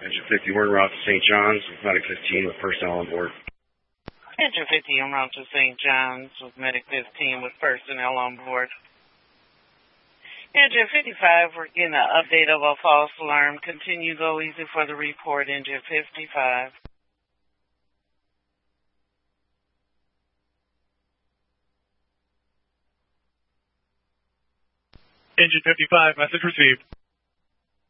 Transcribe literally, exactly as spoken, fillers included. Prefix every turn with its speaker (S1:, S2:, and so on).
S1: Engine fifty, we're en route to Saint John's with Medic fifteen with personnel on board.
S2: Engine fifty en route to Saint John's with Medic fifteen with personnel on board. Engine fifty-five, we're getting an update of a false alarm. Continue go easy for the report, Engine fifty-five.
S3: Engine fifty-five, message received.